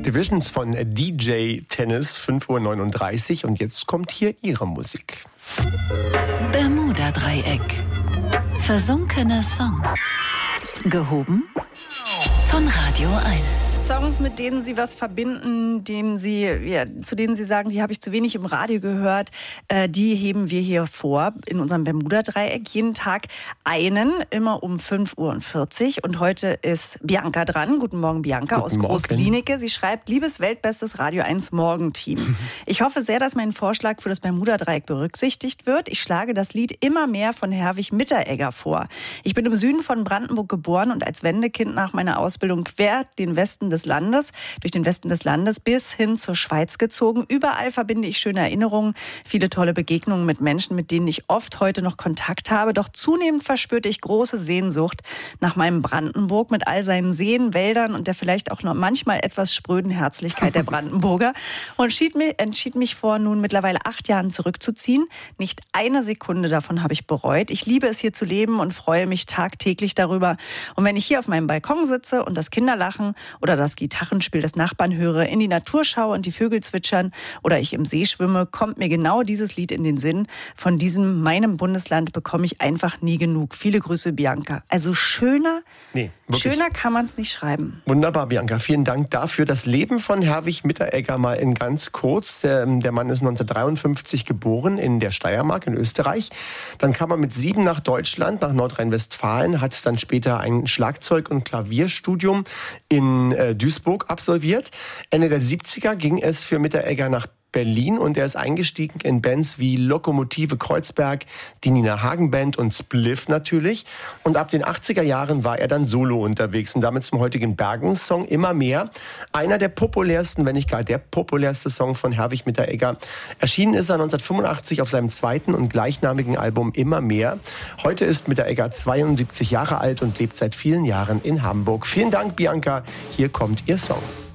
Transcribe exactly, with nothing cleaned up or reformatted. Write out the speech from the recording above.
Divisions von D J Tennis, fünf Uhr neununddreißig. Und jetzt kommt hier ihre Musik. Bermuda-Dreieck. Versunkene Songs. Gehoben von Radio eins. Songs, mit denen Sie was verbinden, dem Sie, ja, zu denen Sie sagen, die habe ich zu wenig im Radio gehört, äh, die heben wir hier vor in unserem Bermuda-Dreieck. Jeden Tag einen, immer um fünf Uhr vierzig. Und heute ist Bianca dran. Guten Morgen, Bianca Guten aus Morgen. Großklinike. Sie schreibt, liebes weltbestes Radio eins Morgenteam. Ich hoffe sehr, dass mein Vorschlag für das Bermuda-Dreieck berücksichtigt wird. Ich schlage das Lied Immer mehr von Herwig Mitteregger vor. Ich bin im Süden von Brandenburg geboren und als Wendekind nach meiner Ausbildung quer den Westen des Landes, durch den Westen des Landes bis hin zur Schweiz gezogen. Überall verbinde ich schöne Erinnerungen, viele tolle Begegnungen mit Menschen, mit denen ich oft heute noch Kontakt habe. Doch zunehmend verspürte ich große Sehnsucht nach meinem Brandenburg mit all seinen Seen, Wäldern und der vielleicht auch noch manchmal etwas spröden Herzlichkeit der Brandenburger und entschied mich, entschied mich vor nun mittlerweile acht Jahren zurückzuziehen. Nicht eine Sekunde davon habe ich bereut. Ich liebe es, hier zu leben und freue mich tagtäglich darüber. Und wenn ich hier auf meinem Balkon sitze und das Kinderlachen oder das Gitarrenspiel des Nachbarn höre, in die Natur schaue und die Vögel zwitschern oder ich im See schwimme, kommt mir genau dieses Lied in den Sinn. Von diesem meinem Bundesland bekomme ich einfach nie genug. Viele Grüße, Bianca. Also schöner, Nee, wirklich. schöner kann man es nicht schreiben. Wunderbar, Bianca. Vielen Dank dafür. Das Leben von Herwig Mitteregger mal in ganz kurz. Der, der Mann ist neunzehnhundertdreiundfünfzig geboren in der Steiermark in Österreich. Dann kam er mit sieben nach Deutschland, nach Nordrhein-Westfalen, hat dann später ein Schlagzeug- und Klavierstudium in äh, Duisburg absolviert. Ende der siebziger ging es für Mitteregger nach Berlin und er ist eingestiegen in Bands wie Lokomotive Kreuzberg, die Nina Hagen Band und Spliff natürlich. Und ab den achtziger Jahren war er dann solo unterwegs und damit zum heutigen Bergungssong Immer mehr. Einer der populärsten, wenn nicht gar der populärste Song von Herwig Mitteregger. Erschienen ist er neunzehnhundertfünfundachtzig auf seinem zweiten und gleichnamigen Album Immer mehr. Heute ist Mitteregger zweiundsiebzig Jahre alt und lebt seit vielen Jahren in Hamburg. Vielen Dank, Bianca. Hier kommt Ihr Song.